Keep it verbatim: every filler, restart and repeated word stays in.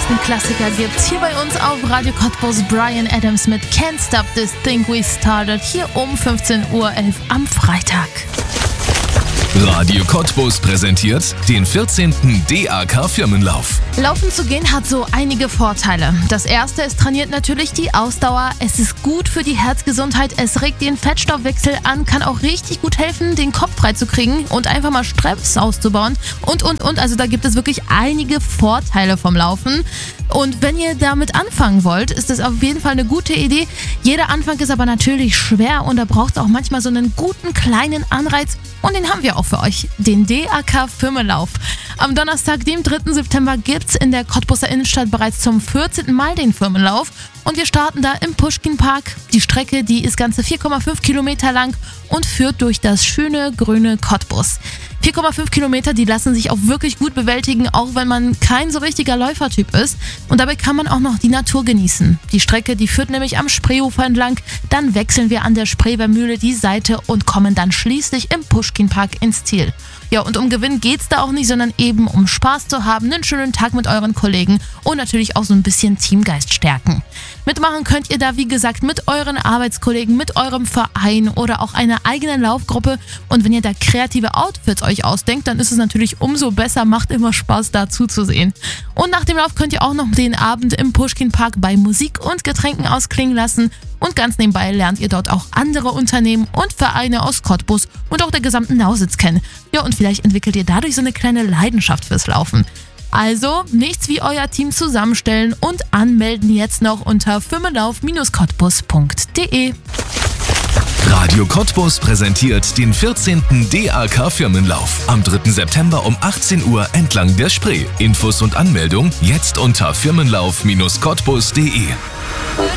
neuesten Klassiker gibt's hier bei uns auf Radio Cottbus. Bryan Adams mit Can't Stop This Thing We Started hier um fünfzehn Uhr elf am Freitag. Radio Cottbus präsentiert den vierzehnten D A K Firmenlauf. Laufen zu gehen hat so einige Vorteile. Das erste, es trainiert natürlich die Ausdauer. Es ist gut für die Herzgesundheit. Es regt den Fettstoffwechsel an, kann auch richtig gut helfen, den Kopf frei zu kriegen und einfach mal Stress auszubauen. Und, und, und. Also da gibt es wirklich einige Vorteile vom Laufen. Und wenn ihr damit anfangen wollt, ist das auf jeden Fall eine gute Idee. Jeder Anfang ist aber natürlich schwer und da braucht es auch manchmal so einen guten kleinen Anreiz. Und den haben wir auch für euch, den D A K Firmenlauf. Am Donnerstag, dem dritten September, gibt's in der Cottbuser Innenstadt bereits zum vierzehnten Mal den Firmenlauf. Und wir starten da im Puschkin-Park. Die Strecke, die ist ganze vier Komma fünf Kilometer lang und führt durch das schöne grüne Cottbus. vier Komma fünf Kilometer, die lassen sich auch wirklich gut bewältigen, auch wenn man kein so richtiger Läufertyp ist. Und dabei kann man auch noch die Natur genießen. Die Strecke, die führt nämlich am Spreeufer entlang. Dann wechseln wir an der Spreewermühle die Seite und kommen dann schließlich im Puschkin-Park ins Ziel. Ja, und um Gewinn geht's da auch nicht, sondern eben um Spaß zu haben, einen schönen Tag mit euren Kollegen und natürlich auch so ein bisschen Teamgeist stärken. Mitmachen könnt ihr da, wie gesagt, mit euren Arbeitskollegen, mit eurem Verein oder auch einer eigenen Laufgruppe. Und wenn ihr da kreative Outfits euch ausdenkt, dann ist es natürlich umso besser, macht immer Spaß, da zuzusehen. Und nach dem Lauf könnt ihr auch noch den Abend im Puschkin-Park bei Musik und Getränken ausklingen lassen. Und ganz nebenbei lernt ihr dort auch andere Unternehmen und Vereine aus Cottbus und auch der gesamten Lausitz kennen. Ja, und vielleicht entwickelt ihr dadurch so eine kleine Leidenschaft fürs Laufen. Also nichts wie euer Team zusammenstellen und anmelden jetzt noch unter firmenlauf Bindestrich cottbus punkt de. Radio Cottbus präsentiert den vierzehnten D A K Firmenlauf am dritten September um achtzehn Uhr entlang der Spree. Infos und Anmeldung jetzt unter firmenlauf Bindestrich cottbus punkt de.